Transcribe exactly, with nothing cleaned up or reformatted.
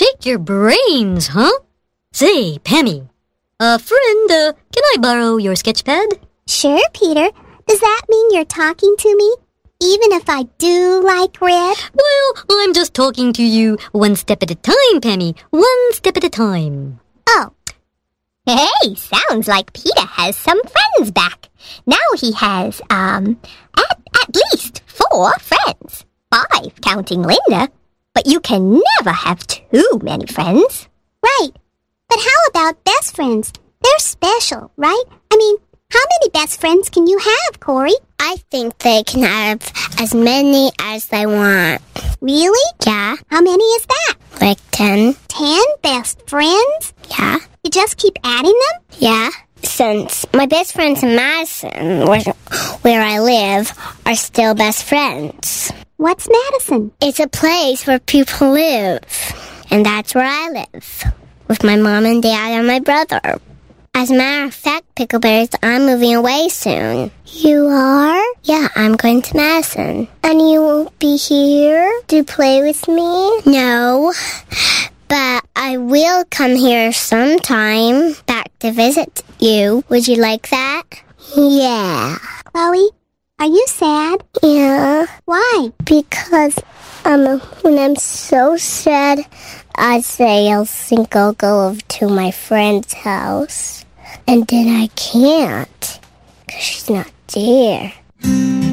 pick your brains, huh? Say, Pammy, uh, friend, uh, can I borrow your sketch pad? Sure, Peter. Does that mean you're talking to me? Even if I do like red? Well, I'm just talking to you one step at a time, Pammy. One step at a time. Oh. Hey, sounds like Peter has some friends back. Now he has, um, at, at least four friends. Five, counting Linda. But you can never have too many friends. Right. But how about best friends? They're special, right? I mean, how many best friends can you have, Corey? I think they can have as many as they want. Really? Yeah. How many is that? Like ten. Ten best friends? Yeah. You just keep adding them? Yeah. Since my best friends in Madison, where, where I live, are still best friends. What's Madison? It's a place where people live. And that's where I live. With my mom and dad and my brother. As a matter of fact, Pickleberries, I'm moving away soon. You are? Yeah, I'm going to Madison. And you won't be here to play with me? No, but I will come here sometime back to visit you. Would you like that? Yeah. Chloe, are you sad? Yeah. Why? Because um, when I'm so sad, I say I'll think I'll go over to my friend's house. And then I can't, because she's not there.